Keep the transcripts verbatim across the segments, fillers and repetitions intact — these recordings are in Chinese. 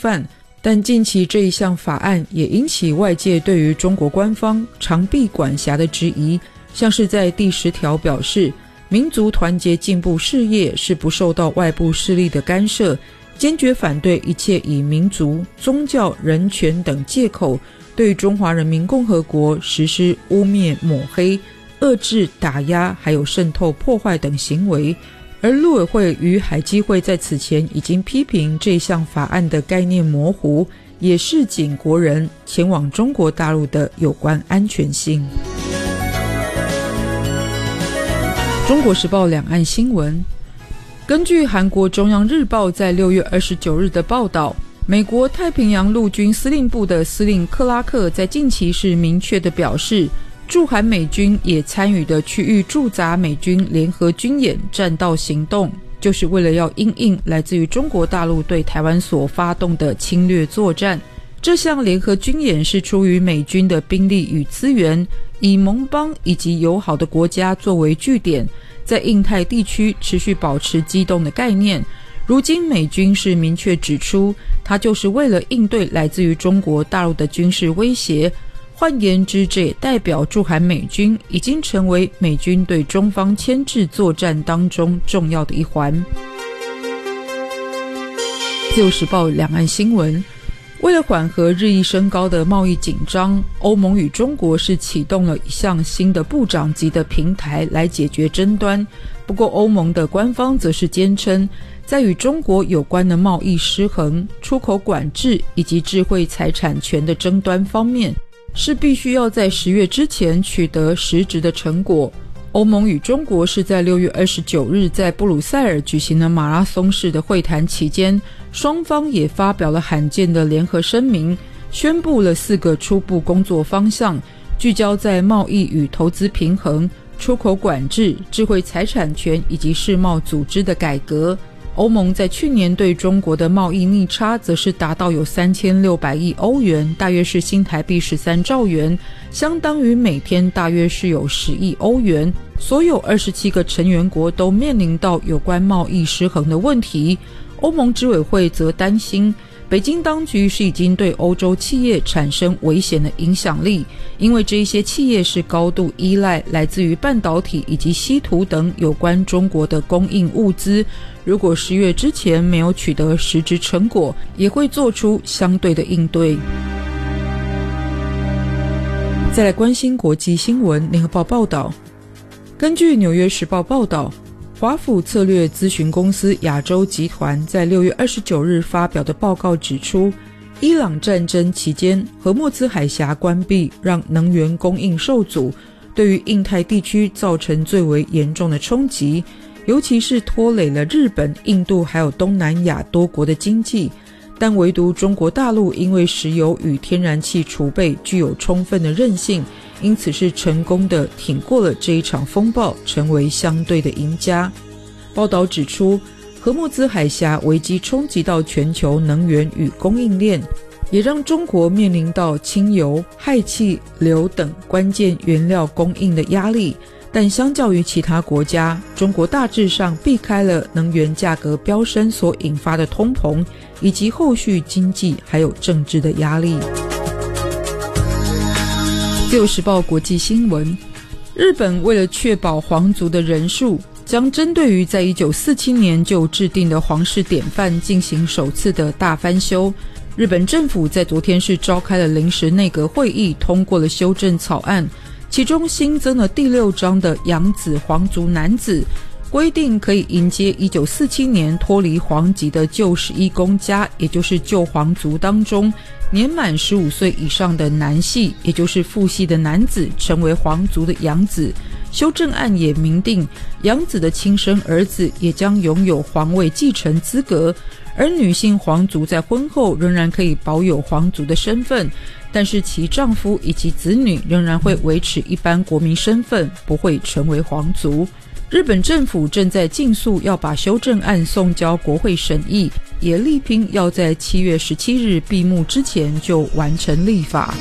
范，但近期这一项法案也引起外界对于中国官方长臂管辖的质疑，像是在第十条表示，民族团结进步事业是不受到外部势力的干涉，坚决反对一切以民族、宗教、人权等借口对中华人民共和国实施污蔑、抹黑、遏制、打压还有渗透、破坏等行为。而陆委会与海基会在此前已经批评这项法案的概念模糊，也示警国人前往中国大陆的有关安全性。中国时报两岸新闻，根据韩国中央日报在六月二十九日的报道，美国太平洋陆军司令部的司令克拉克在近期是明确地表示，驻韩美军也参与的区域驻扎美军联合军演战道行动，就是为了要因应来自于中国大陆对台湾所发动的侵略作战。这项联合军演是出于美军的兵力与资源，以盟邦以及友好的国家作为据点，在印太地区持续保持机动的概念。如今美军是明确指出，它就是为了应对来自于中国大陆的军事威胁。换言之，这也代表驻韩美军已经成为美军对中方牵制作战当中重要的一环。自由时报两岸新闻，为了缓和日益升高的贸易紧张，欧盟与中国是启动了一项新的部长级的平台来解决争端。不过欧盟的官方则是坚称，在与中国有关的贸易失衡、出口管制以及智慧财产权的争端方面，是必须要在十月之前取得实质的成果。欧盟与中国是在六月二十九日在布鲁塞尔举行了马拉松式的会谈期间，双方也发表了罕见的联合声明，宣布了四个初步工作方向，聚焦在贸易与投资平衡、出口管制、智慧财产权以及世贸组织的改革。欧盟在去年对中国的贸易逆差则是达到有三千六百亿欧元，大约是新台币十三兆元，相当于每天大约是有十亿欧元。所有二十七个成员国都面临到有关贸易失衡的问题。欧盟执委会则担心，北京当局是已经对欧洲企业产生危险的影响力，因为这一些企业是高度依赖来自于半导体以及稀土等有关中国的供应物资，如果十月之前没有取得实质成果，也会做出相对的应对。再来关心国际新闻，联合报报道，根据纽约时报报道，华府策略咨询公司亚洲集团在六月二十九日发表的报告指出，伊朗战争期间荷默兹海峡关闭让能源供应受阻，对于印太地区造成最为严重的冲击，尤其是拖累了日本、印度还有东南亚多国的经济。但唯独中国大陆因为石油与天然气储备具有充分的韧性，因此是成功的挺过了这一场风暴，成为相对的赢家。报道指出，荷默兹海峡危机冲击到全球能源与供应链，也让中国面临到轻油、氦气、硫等关键原料供应的压力。但相较于其他国家，中国大致上避开了能源价格飙升所引发的通膨，以及后续经济还有政治的压力。自由时报国际新闻，日本为了确保皇族的人数，将针对于在一九四七年就制定的皇室典范进行首次的大翻修。日本政府在昨天是召开了临时内阁会议，通过了修正草案，其中新增了第六章的养子皇族男子，规定可以迎接一九四七年脱离皇籍的旧十一公家，也就是旧皇族当中年满十五岁以上的男系，也就是父系的男子，成为皇族的养子。修正案也明定，养子的亲生儿子也将拥有皇位继承资格，而女性皇族在婚后仍然可以保有皇族的身份，但是其丈夫以及子女仍然会维持一般国民身份，不会成为皇族。日本政府正在尽速要把修正案送交国会审议，也力拼要在七月十七日闭幕之前就完成立法。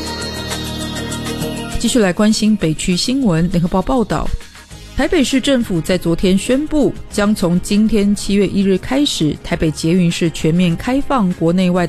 继续来关心北区新闻，联合报报道，台北市政府在昨天宣布，将从今天七月一日开始，台北捷运是全面开放国内外